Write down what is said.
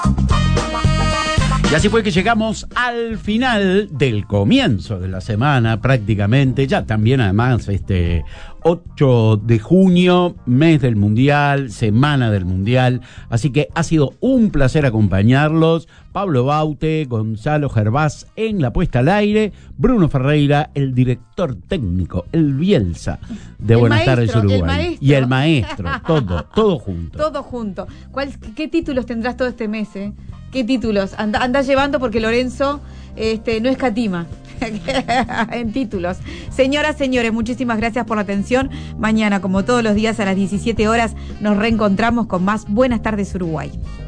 Y así fue que llegamos al final del comienzo de la semana, prácticamente, ya también además 8 de junio, mes del Mundial, semana del Mundial, así que ha sido un placer acompañarlos. Pablo Baute, Gonzalo Gervás en la puesta al aire, Bruno Ferreira, el director técnico, el Bielsa de Buenas Tardes Uruguay. Y el maestro, todo junto. Todo junto. ¿Qué títulos tendrás todo este mes? ¿Qué títulos? Anda llevando porque Lorenzo no escatima en títulos. Señoras, señores, muchísimas gracias por la atención. Mañana, como todos los días a las 17 horas, nos reencontramos con más Buenas Tardes Uruguay.